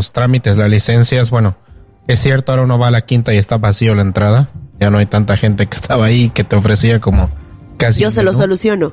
los trámites, las licencias, bueno, es cierto, ahora uno va a la Quinta y está vacío la entrada. Ya no hay tanta gente que estaba ahí que te ofrecía como casi... Yo se lo soluciono.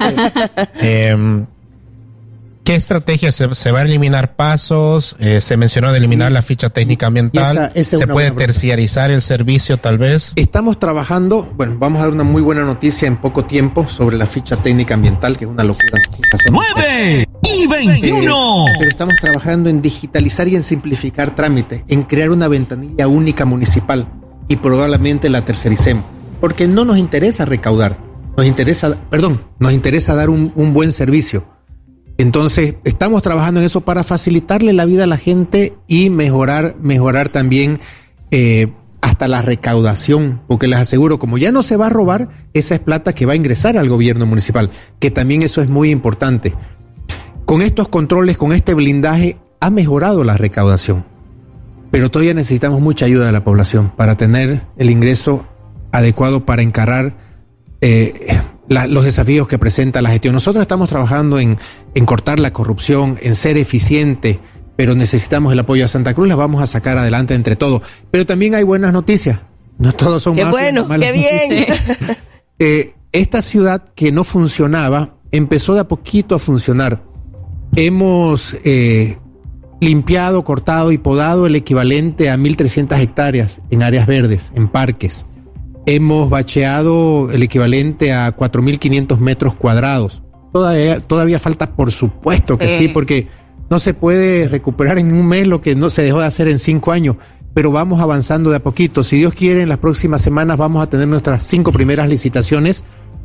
¿Qué estrategia? ¿Se va a eliminar pasos? Se mencionó de eliminar la ficha técnica ambiental. ¿Se puede terciarizar el servicio tal vez? Estamos trabajando, bueno, vamos a dar una muy buena noticia en poco tiempo sobre la ficha técnica ambiental, que es una locura. 9 y 21. Pero estamos trabajando en digitalizar y en simplificar trámites, en crear una ventanilla única municipal y probablemente la tercericemos. Porque no nos interesa recaudar, nos interesa dar un buen servicio. Entonces, estamos trabajando en eso para facilitarle la vida a la gente y mejorar también hasta la recaudación, porque les aseguro, como ya no se va a robar, esa es plata que va a ingresar al gobierno municipal, que también eso es muy importante. Con estos controles, con este blindaje, ha mejorado la recaudación, pero todavía necesitamos mucha ayuda de la población para tener el ingreso adecuado para encarar los desafíos que presenta la gestión. Nosotros estamos trabajando en cortar la corrupción, en ser eficiente, pero necesitamos el apoyo a Santa Cruz, la vamos a sacar adelante entre todos. Pero también hay buenas noticias, no todos son malas. ¡Qué bueno, qué bien! Esta ciudad que no funcionaba, empezó de a poquito a funcionar. Hemos limpiado, cortado y podado el equivalente a 1.300 hectáreas en áreas verdes, en parques. Hemos bacheado el equivalente a 4.500 metros cuadrados. Todavía falta, por supuesto que sí, porque no se puede recuperar en un mes lo que no se dejó de hacer en 5 años, pero vamos avanzando de a poquito. Si Dios quiere, en las próximas semanas vamos a tener nuestras 5 primeras licitaciones,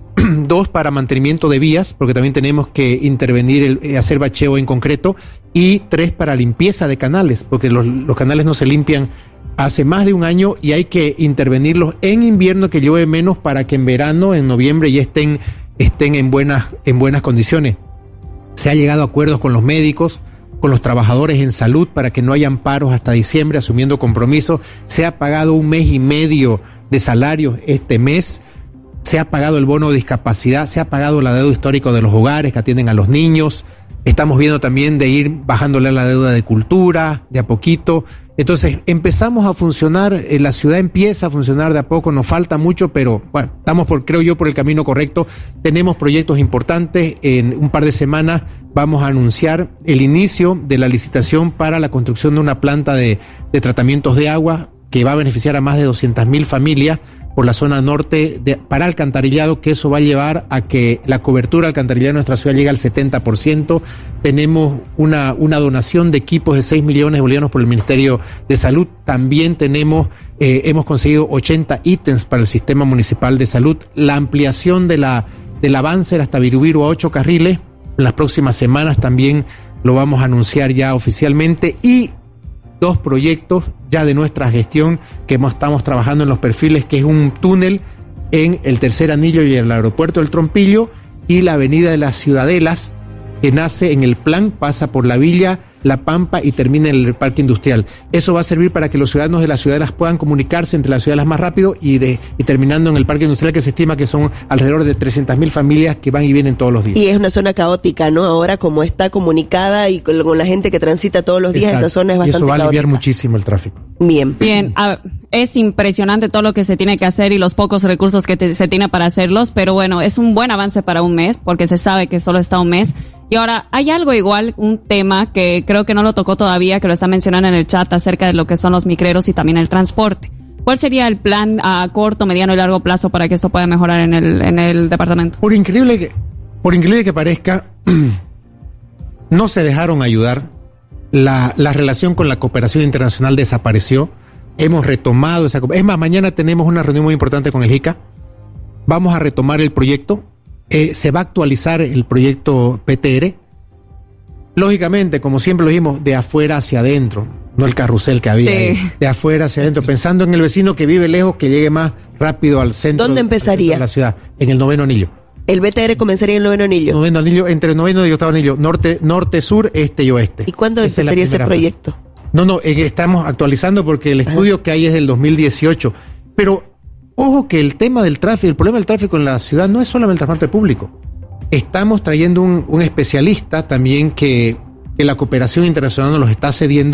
2 para mantenimiento de vías, porque también tenemos que intervenir, hacer bacheo en concreto, y 3 para limpieza de canales, porque los canales no se limpian hace más de un año y hay que intervenirlos en invierno, que llueve menos, para que en verano, en noviembre, ya estén en buenas condiciones. Se ha llegado a acuerdos con los médicos, con los trabajadores en salud, para que no hayan paros hasta diciembre, asumiendo compromisos. Se ha pagado 1 mes y medio de salario este mes. Se ha pagado el bono de discapacidad, se ha pagado la deuda histórica de los hogares que atienden a los niños. Estamos viendo también de ir bajándole la deuda de cultura, de a poquito. Entonces, empezamos a funcionar, la ciudad empieza a funcionar de a poco, nos falta mucho, pero bueno, estamos creo yo por el camino correcto. Tenemos proyectos importantes. En un par de semanas vamos a anunciar el inicio de la licitación para la construcción de una planta de tratamientos de agua que va a beneficiar a más de 200.000 familias por la zona norte para alcantarillado, que eso va a llevar a que la cobertura alcantarillada de nuestra ciudad llegue al 70%. Tenemos una donación de equipos de 6 millones de bolivianos por el Ministerio de Salud. También hemos conseguido 80 ítems para el sistema municipal de salud. La ampliación del avance hasta Virubiru a 8 carriles. En las próximas semanas también lo vamos a anunciar ya oficialmente. Y 2 proyectos ya de nuestra gestión que estamos trabajando en los perfiles, que es un túnel en el Tercer Anillo y el aeropuerto del Trompillo, y la avenida de las Ciudadelas, que nace en el plan, pasa por la Villa, La Pampa y termina en el parque industrial. Eso va a servir para que los ciudadanos de las ciudadelas puedan comunicarse entre las ciudadelas más rápido y terminando en el parque industrial, que se estima que son alrededor de 300.000 familias que van y vienen todos los días. Y es una zona caótica, ¿no? Ahora, como está comunicada y con la gente que transita todos los días, esa zona es bastante caótica. Y eso va a aliviar muchísimo el tráfico. Bien. Es impresionante todo lo que se tiene que hacer y los pocos recursos que se tiene para hacerlos, pero bueno, es un buen avance para un mes, porque se sabe que solo está un mes. Y ahora, hay algo igual, un tema que creo que no lo tocó todavía, que lo está mencionando en el chat, acerca de lo que son los micreros y también el transporte. ¿Cuál sería el plan a corto, mediano y largo plazo para que esto pueda mejorar en el departamento? Por increíble que parezca, no se dejaron ayudar. La relación con la cooperación internacional desapareció. Hemos retomado esa cooperación. Es más, mañana tenemos una reunión muy importante con el JICA. Vamos a retomar el proyecto. Se va a actualizar el proyecto PTR. Lógicamente, como siempre lo dijimos, de afuera hacia adentro, no el carrusel que había ahí, de afuera hacia adentro, pensando en el vecino que vive lejos, que llegue más rápido al centro. ¿Dónde empezaría? De la ciudad, en el 9º anillo. ¿El BTR comenzaría en el 9º anillo? 9º anillo, entre el 9º y el 8º anillo, norte, sur, este y oeste. ¿Y cuándo empezaría ese proyecto? No, estamos actualizando porque el estudio que hay es del 2018, pero ojo que el tema del tráfico, el problema del tráfico en la ciudad no es solamente el transporte público. Estamos trayendo un especialista también que la cooperación internacional nos los está cediendo,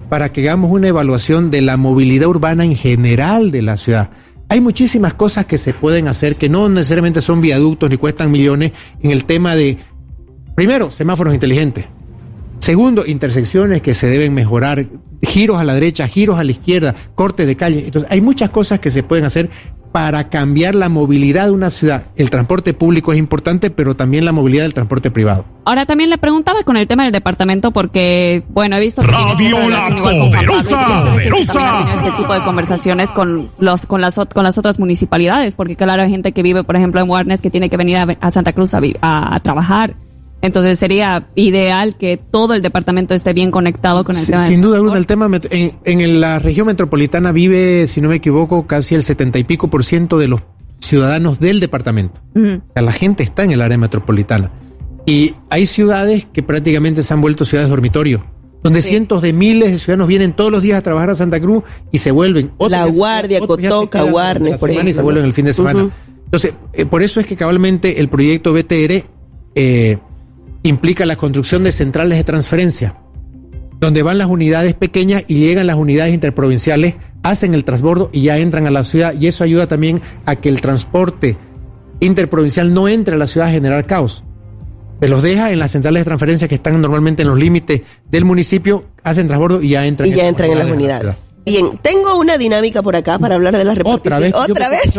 para que hagamos una evaluación de la movilidad urbana en general de la ciudad. Hay muchísimas cosas que se pueden hacer que no necesariamente son viaductos ni cuestan millones en el tema de, primero, semáforos inteligentes. Segundo, intersecciones que se deben mejorar, giros a la derecha, giros a la izquierda, cortes de calle. Entonces, hay muchas cosas que se pueden hacer para cambiar la movilidad de una ciudad. El transporte público es importante, pero también la movilidad del transporte privado. Ahora también le preguntaba con el tema del departamento porque, bueno, he visto que Radio La Poderosa. Este tipo de conversaciones con las otras municipalidades, porque claro, hay gente que vive, por ejemplo, en Warnes que tiene que venir a Santa Cruz a trabajar. Entonces sería ideal que todo el departamento esté bien conectado con el tema. Sin duda alguna, el tema en la región metropolitana vive, si no me equivoco, casi el 70% y pico de los ciudadanos del departamento. O sea, la gente está en el área metropolitana. Y hay ciudades que prácticamente se han vuelto ciudades dormitorio, donde cientos de miles de ciudadanos vienen todos los días a trabajar a Santa Cruz y se vuelven. La Guardia, Cotoca, Warnes, por ejemplo. Y se vuelven el fin de semana. Entonces, por eso es que cabalmente el proyecto BTR implica la construcción de centrales de transferencia, donde van las unidades pequeñas y llegan las unidades interprovinciales, hacen el transbordo y ya entran a la ciudad, y eso ayuda también a que el transporte interprovincial no entre a la ciudad a generar caos. Se los deja en las centrales de transferencia que están normalmente en los límites del municipio, hacen transbordo y ya entran en las unidades. Bien, tengo una dinámica por acá para hablar de las reparticiones. ¿Otra vez?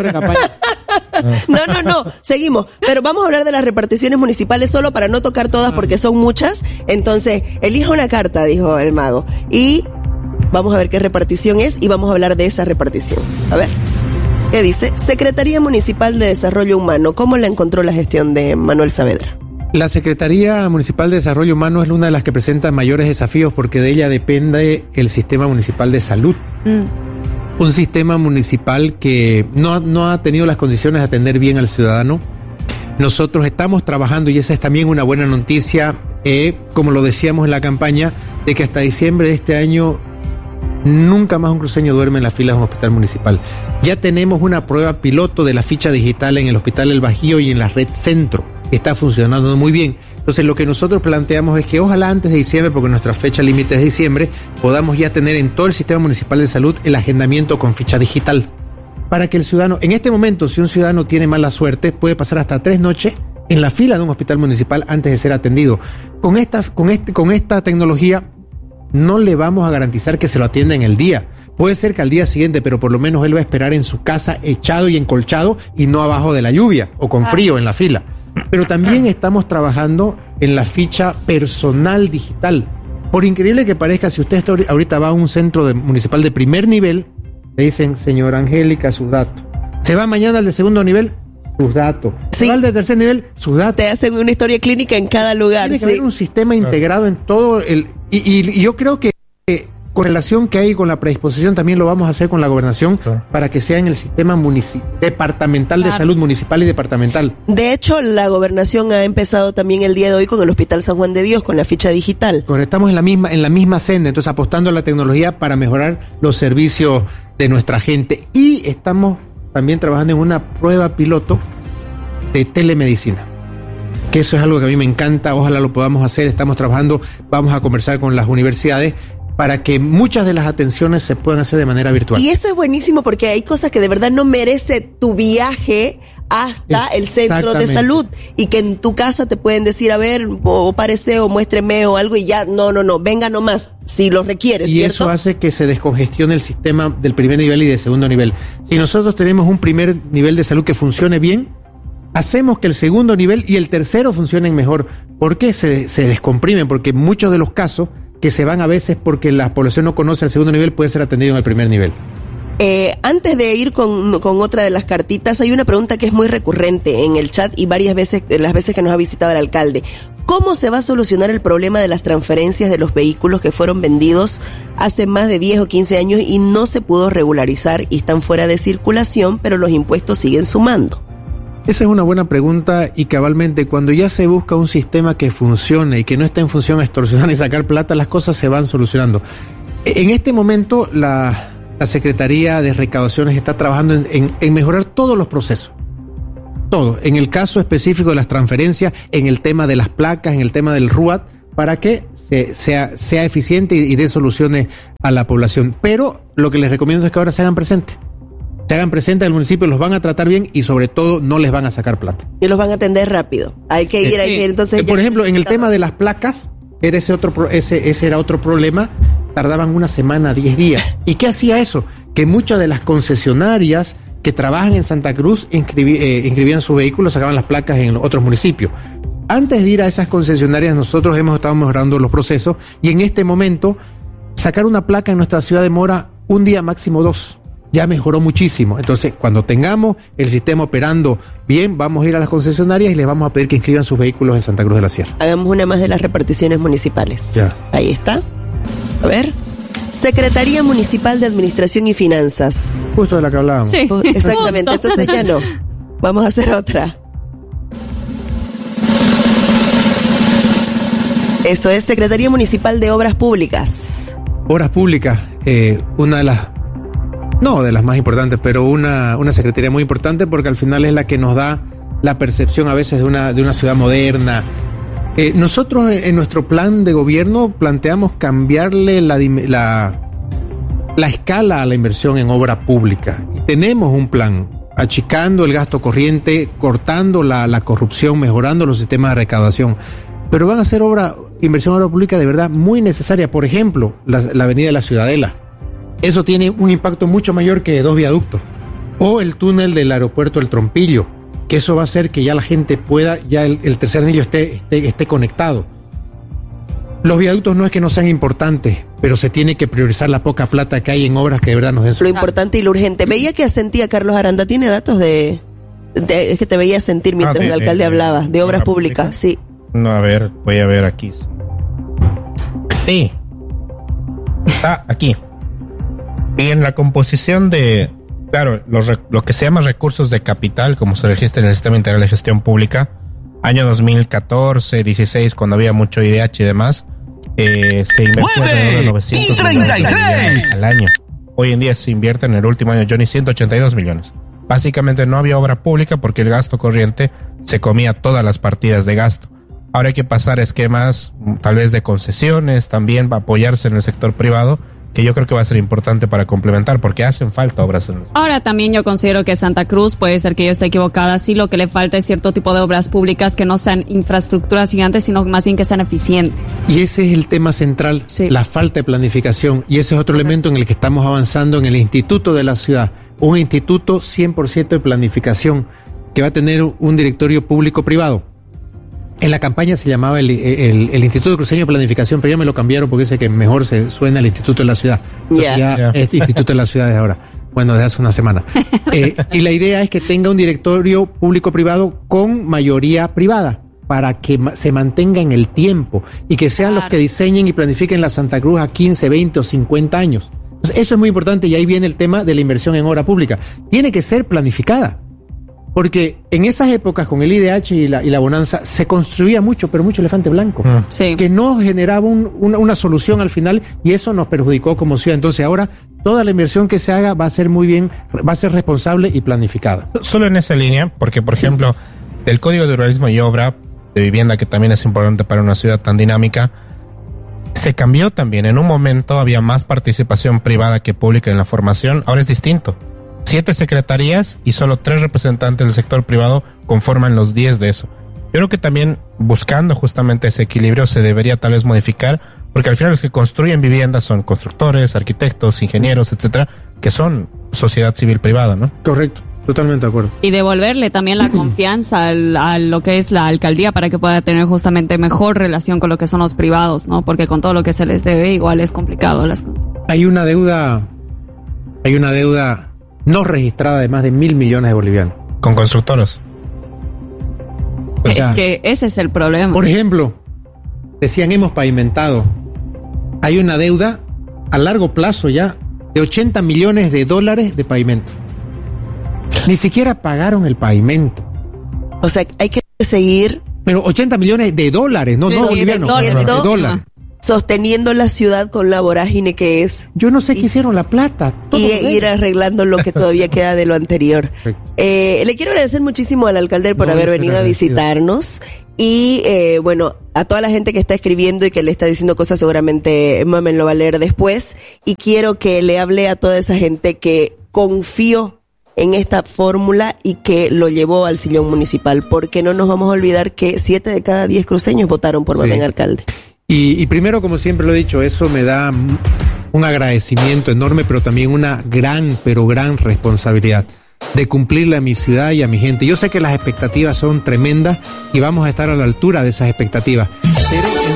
No, seguimos. Pero vamos a hablar de las reparticiones municipales solo para no tocar todas porque son muchas. Entonces, elija una carta, dijo el mago. Y vamos a ver qué repartición es y vamos a hablar de esa repartición. A ver, ¿qué dice? Secretaría Municipal de Desarrollo Humano. ¿Cómo la encontró la gestión de Manuel Saavedra? La Secretaría Municipal de Desarrollo Humano es una de las que presenta mayores desafíos porque de ella depende el Sistema Municipal de Salud. Un sistema municipal que no ha tenido las condiciones de atender bien al ciudadano. Nosotros estamos trabajando, y esa es también una buena noticia, como lo decíamos en la campaña, de que hasta diciembre de este año nunca más un cruceño duerme en las filas de un hospital municipal. Ya tenemos una prueba piloto de la ficha digital en el Hospital El Bajío y en la Red Centro. Está funcionando muy bien. Entonces lo que nosotros planteamos es que ojalá antes de diciembre, porque nuestra fecha límite es diciembre, podamos ya tener en todo el sistema municipal de salud el agendamiento con ficha digital. Para que el ciudadano, en este momento, si un ciudadano tiene mala suerte, puede pasar hasta 3 noches en la fila de un hospital municipal antes de ser atendido. Con esta tecnología no le vamos a garantizar que se lo atienda en el día. Puede ser que al día siguiente, pero por lo menos él va a esperar en su casa echado y encolchado y no abajo de la lluvia o con frío en la fila. Pero también estamos trabajando en la ficha personal digital. Por increíble que parezca, si usted ahorita va a un centro municipal de primer nivel, le dicen, señora Angélica, sus datos. Se va mañana al de segundo nivel, sus datos. Sí. Se va al de tercer nivel, sus datos. Te hacen una historia clínica en cada lugar. Tiene que haber un sistema integrado en todo el... Y yo creo que con relación que hay con la predisposición también lo vamos a hacer con la gobernación para que sea en el sistema departamental de salud municipal y departamental. De hecho, la gobernación ha empezado también el día de hoy con el Hospital San Juan de Dios, con la ficha digital. Estamos en la misma senda, entonces apostando a la tecnología para mejorar los servicios de nuestra gente. Y estamos también trabajando en una prueba piloto de telemedicina, que eso es algo que a mí me encanta, ojalá lo podamos hacer. Estamos trabajando, vamos a conversar con las universidades para que muchas de las atenciones se puedan hacer de manera virtual. Y eso es buenísimo porque hay cosas que de verdad no merece tu viaje hasta el centro de salud y que en tu casa te pueden decir, a ver, o parece, o muéstreme o algo y ya, no, venga nomás, si lo requieres, y ¿cierto? Eso hace que se descongestione el sistema del primer nivel y del segundo nivel. Si nosotros tenemos un primer nivel de salud que funcione bien, hacemos que el segundo nivel y el tercero funcionen mejor. ¿Por qué se descomprimen? Porque muchos de los casos que se van a veces porque la población no conoce el segundo nivel puede ser atendido en el primer nivel. Antes de ir con otra de las cartitas, hay una pregunta que es muy recurrente en el chat y varias veces, las veces que nos ha visitado el alcalde. ¿Cómo se va a solucionar el problema de las transferencias de los vehículos que fueron vendidos hace más de 10 o 15 años y no se pudo regularizar y están fuera de circulación, pero los impuestos siguen sumando? Esa es una buena pregunta y cabalmente cuando ya se busca un sistema que funcione y que no esté en función a extorsionar y sacar plata, las cosas se van solucionando. En este momento la Secretaría de Recaudaciones está trabajando en mejorar todos los procesos. Todo. En el caso específico de las transferencias, en el tema de las placas, en el tema del RUAT, para que sea eficiente y dé soluciones a la población. Pero lo que les recomiendo es que ahora se hagan presentes. Se hagan presentes al municipio, los van a tratar bien y sobre todo no les van a sacar plata. Y los van a atender rápido. Hay que ir, entonces. Por ejemplo, en el tema de las placas, ese era otro problema. Tardaban 1 semana, 10 días. ¿Y qué hacía eso? Que muchas de las concesionarias que trabajan en Santa Cruz inscribían sus vehículos, sacaban las placas en otros municipios. Antes de ir a esas concesionarias, nosotros hemos estado mejorando los procesos y en este momento sacar una placa en nuestra ciudad demora 1 día, máximo 2. Ya mejoró muchísimo. Entonces, cuando tengamos el sistema operando bien, vamos a ir a las concesionarias y les vamos a pedir que inscriban sus vehículos en Santa Cruz de la Sierra. Hagamos una más de las reparticiones municipales. Ya. Ahí está. A ver. Secretaría Municipal de Administración y Finanzas. Justo de la que hablábamos. Sí. Exactamente. Entonces ya no. Vamos a hacer otra. Eso es Secretaría Municipal de Obras Públicas. Obras Públicas, una de las... No de las más importantes, pero una secretaría muy importante porque al final es la que nos da la percepción a veces de una ciudad moderna. Nosotros en nuestro plan de gobierno planteamos cambiarle la escala a la inversión en obra pública. Tenemos un plan, achicando el gasto corriente, cortando la corrupción, mejorando los sistemas de recaudación. Pero van a ser inversión en obra pública de verdad muy necesaria. Por ejemplo, la avenida de la Ciudadela. Eso tiene un impacto mucho mayor que 2 viaductos. O el túnel del aeropuerto El Trompillo, que eso va a hacer que ya la gente pueda, ya el tercer anillo esté conectado. Los viaductos no es que no sean importantes, pero se tiene que priorizar la poca plata que hay en obras que de verdad nos den. Lo importante y lo urgente. Veía que asentía Carlos Aranda. ¿Tiene datos es que te veía sentir mientras el alcalde hablaba de obras públicas? Sí. No, a ver, voy a ver aquí. Sí. Está aquí. Y en la composición de, claro, lo que se llama recursos de capital, como se registra en el Sistema Integral de Gestión Pública, año 2014, 16, cuando había mucho IDH y demás, se invertía de 900 millones al año. Hoy en día se invierte en el último año, Johnny, 182 millones. Básicamente no había obra pública porque el gasto corriente se comía todas las partidas de gasto. Ahora hay que pasar a esquemas, tal vez de concesiones, también va a apoyarse en el sector privado, que yo creo que va a ser importante para complementar, porque hacen falta obras. Ahora también yo considero que Santa Cruz, puede ser que yo esté equivocada, sí lo que le falta es cierto tipo de obras públicas que no sean infraestructuras gigantes, sino más bien que sean eficientes. Y ese es el tema central, sí. La falta de planificación, y ese es otro elemento en el que estamos avanzando en el Instituto de la Ciudad, un instituto 100% de planificación, que va a tener un directorio público-privado. En la campaña se llamaba el Instituto Cruceño de Planificación, pero ya me lo cambiaron porque dice que mejor se suena el Instituto de la Ciudad. Entonces ya es Instituto de la Ciudad desde ahora. Bueno, desde hace una semana. Y la idea es que tenga un directorio público-privado con mayoría privada para que se mantenga en el tiempo y que sean los que diseñen y planifiquen la Santa Cruz a 15, 20 o 50 años. Entonces, eso es muy importante y ahí viene el tema de la inversión en obra pública. Tiene que ser planificada. Porque en esas épocas, con el IDH y la bonanza, se construía mucho, pero mucho elefante blanco. Sí. Que no generaba una solución al final y eso nos perjudicó como ciudad. Entonces ahora toda la inversión que se haga va a ser muy bien, va a ser responsable y planificada. Solo en esa línea, porque por ejemplo, del Código de Urbanismo y Obra de Vivienda, que también es importante para una ciudad tan dinámica, se cambió también. En un momento había más participación privada que pública en la formación, ahora es distinto. 7 secretarías y solo 3 representantes del sector privado conforman los 10 de eso. Yo creo que también buscando justamente ese equilibrio se debería tal vez modificar, porque al final los que construyen viviendas son constructores, arquitectos, ingenieros, etcétera, que son sociedad civil privada, ¿no? Correcto, totalmente de acuerdo. Y devolverle también la confianza a lo que es la alcaldía para que pueda tener justamente mejor relación con lo que son los privados, ¿no? Porque con todo lo que se les debe igual es complicado las cosas. Hay una deuda no registrada de más de 1.000 millones de bolivianos. ¿Con constructores? Es que ese es el problema. Por ejemplo, decían hemos pavimentado. Hay una deuda a largo plazo ya de $80 millones de pavimento. Ni siquiera pagaron el pavimento. O sea, hay que seguir... Pero $80 millones de dólares, no bolivianos, de dólares. Sosteniendo la ciudad con la vorágine que es. Yo no sé qué hicieron la plata. Y ir arreglando lo que todavía queda de lo anterior. Le quiero agradecer muchísimo al alcalde por haber venido a visitarnos. Y bueno, a toda la gente que está escribiendo y que le está diciendo cosas, seguramente Mamen lo va a leer después. Y quiero que le hable a toda esa gente que confió en esta fórmula y que lo llevó al sillón municipal, porque no nos vamos a olvidar que 7 de cada 10 cruceños votaron por Mamen alcalde. Y primero, como siempre lo he dicho, eso me da un agradecimiento enorme, pero también una gran responsabilidad de cumplirle a mi ciudad y a mi gente. Yo sé que las expectativas son tremendas y vamos a estar a la altura de esas expectativas, pero